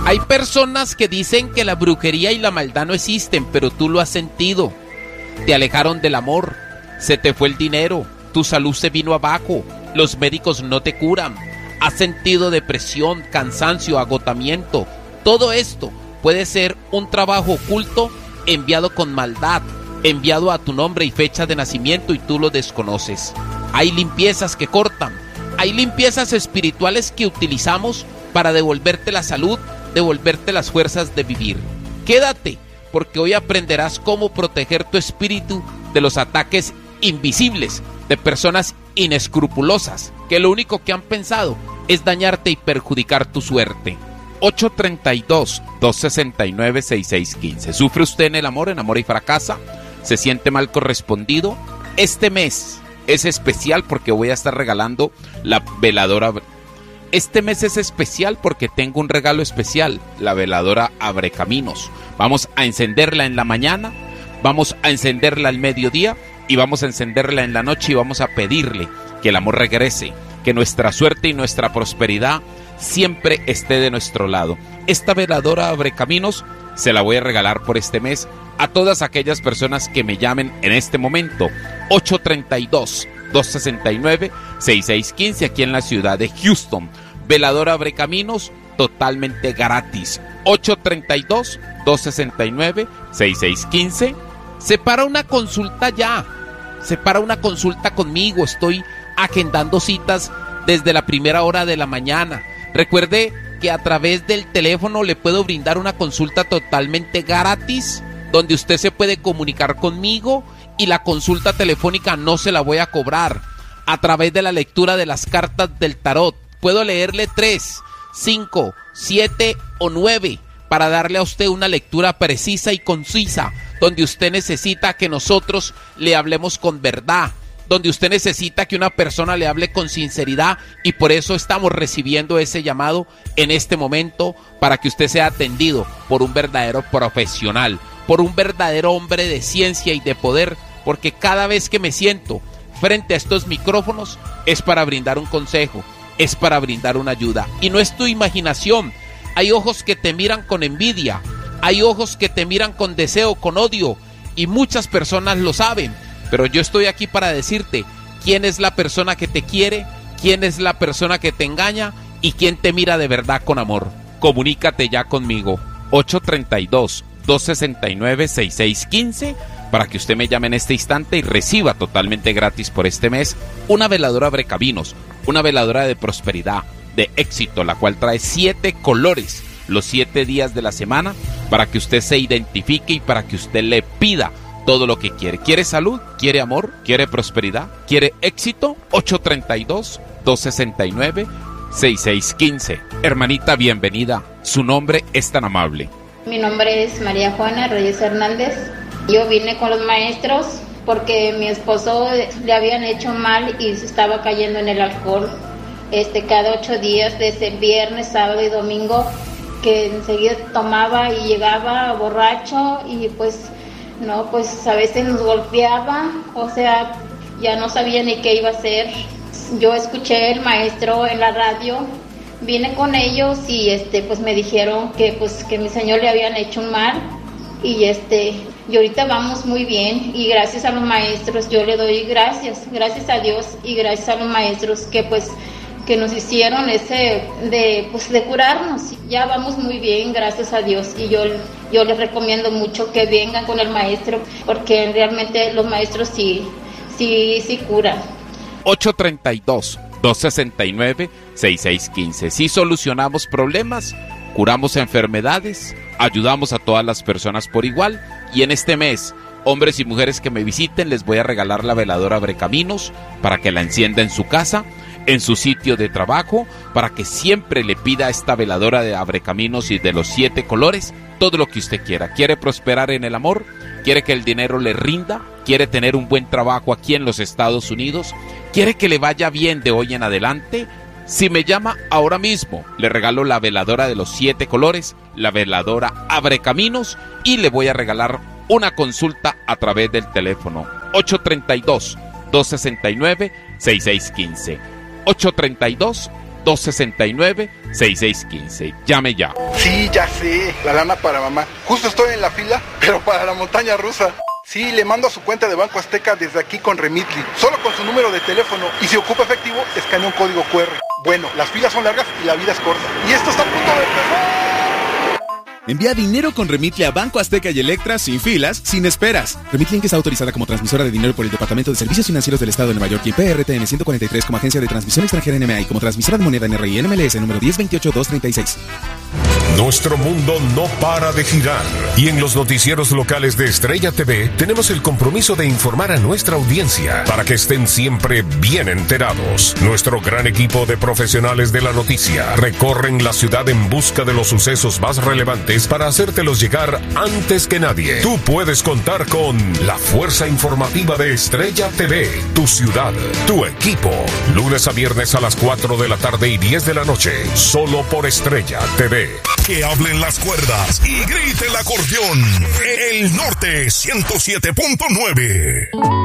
Hay personas que dicen que la brujería y la maldad no existen, pero tú lo has sentido. Te alejaron del amor, se te fue el dinero, tu salud se vino abajo, los médicos no te curan, has sentido depresión, cansancio, agotamiento. Todo esto puede ser un trabajo oculto enviado con maldad, enviado a tu nombre y fecha de nacimiento y tú lo desconoces. Hay limpiezas que cortan, hay limpiezas espirituales que utilizamos para devolverte la salud, devolverte las fuerzas de vivir. Quédate, porque hoy aprenderás cómo proteger tu espíritu de los ataques invisibles de personas inescrupulosas que lo único que han pensado es dañarte y perjudicar tu suerte. 832-269-6615. ¿Sufre usted en el amor, enamora y fracasa? ¿Se siente mal correspondido? Este mes es especial porque voy a estar regalando la veladora. Este mes es especial porque tengo un regalo especial, la veladora Abrecaminos. Vamos a encenderla en la mañana, vamos a encenderla al mediodía y vamos a encenderla en la noche y vamos a pedirle que el amor regrese, que nuestra suerte y nuestra prosperidad siempre esté de nuestro lado. Esta veladora Abrecaminos se la voy a regalar por este mes a todas aquellas personas que me llamen en este momento. 832-269-6615 aquí en la ciudad de Houston. Veladora Abrecaminos totalmente gratis. 832-269-6615. Separa una consulta ya. Separa una consulta conmigo. Estoy agendando citas desde la primera hora de la mañana. Recuerde que a través del teléfono le puedo brindar una consulta totalmente gratis, donde usted se puede comunicar conmigo y la consulta telefónica no se la voy a cobrar. A través de la lectura de las cartas del tarot, puedo leerle 3, 5, 7 o 9 para darle a usted una lectura precisa y concisa, donde usted necesita que nosotros le hablemos con verdad, donde usted necesita que una persona le hable con sinceridad, y por eso estamos recibiendo ese llamado en este momento para que usted sea atendido por un verdadero profesional, por un verdadero hombre de ciencia y de poder, porque cada vez que me siento frente a estos micrófonos es para brindar un consejo, es para brindar una ayuda, y no es tu imaginación. Hay ojos que te miran con envidia, hay ojos que te miran con deseo, con odio, y muchas personas lo saben, pero yo estoy aquí para decirte quién es la persona que te quiere, quién es la persona que te engaña y quién te mira de verdad con amor. Comunícate ya conmigo. 832-269-6615 para que usted me llame en este instante y reciba totalmente gratis por este mes una veladora Abrecaminos, una veladora de prosperidad, de éxito, la cual trae 7 colores, los 7 días de la semana, para que usted se identifique y para que usted le pida todo lo que quiere. ¿Quiere salud? ¿Quiere amor? ¿Quiere prosperidad? ¿Quiere éxito? 832-269-6615. Hermanita, bienvenida. Su nombre es tan amable. Mi nombre es María Juana Reyes Hernández. Yo vine con los maestros porque mi esposo le habían hecho mal y se estaba cayendo en el alcohol. Cada 8 días, desde el viernes, sábado y domingo, que enseguida tomaba y llegaba borracho y pues a veces nos golpeaba, o sea, ya no sabía ni qué iba a hacer. Yo escuché el maestro en la radio, vine con ellos y pues me dijeron que mi señor le habían hecho un mal y ahorita vamos muy bien, y gracias a los maestros yo le doy gracias a Dios y gracias a los maestros que nos hicieron de curarnos. Ya vamos muy bien, gracias a Dios, y yo les recomiendo mucho que vengan con el maestro, porque realmente los maestros sí curan. 832-269-6615. Sí solucionamos problemas, curamos enfermedades, ayudamos a todas las personas por igual, y en este mes, hombres y mujeres que me visiten, les voy a regalar la veladora Abrecaminos para que la encienda en su casa, en su sitio de trabajo, para que siempre le pida esta veladora de Abrecaminos y de los 7 colores todo lo que usted quiera. ¿Quiere prosperar en el amor? ¿Quiere que el dinero le rinda? ¿Quiere tener un buen trabajo aquí en los Estados Unidos? ¿Quiere que le vaya bien de hoy en adelante? Si me llama ahora mismo, le regalo la veladora de los 7 colores, la veladora Abrecaminos, y le voy a regalar una consulta a través del teléfono 832-269-6615. 269-6615. Llame ya. Sí, ya sé, la lana para mamá. Justo estoy en la fila, pero para la montaña rusa. Sí, le mando a su cuenta de Banco Azteca desde aquí con Remitly, solo con su número de teléfono, y si ocupa efectivo, escanea un código QR. Bueno, las filas son largas y la vida es corta. Y esto está a punto de empezar. Envía dinero con Remitly a Banco Azteca y Electra sin filas, sin esperas. Remitly Inc. está autorizada como transmisora de dinero por el Departamento de Servicios Financieros del Estado de Nueva York y PRTN 143 como agencia de transmisión extranjera NMA y como transmisora de moneda NRI NMLS número 1028-236. Nuestro mundo no para de girar y en los noticieros locales de Estrella TV tenemos el compromiso de informar a nuestra audiencia para que estén siempre bien enterados. Nuestro gran equipo de profesionales de la noticia recorren la ciudad en busca de los sucesos más relevantes para hacértelos llegar antes que nadie. Tú puedes contar con la fuerza informativa de Estrella TV, tu ciudad, tu equipo. Lunes a viernes a las 4 de la tarde y 10 de la noche, solo por Estrella TV. Que hablen las cuerdas y grite el acordeón. El Norte 107.9.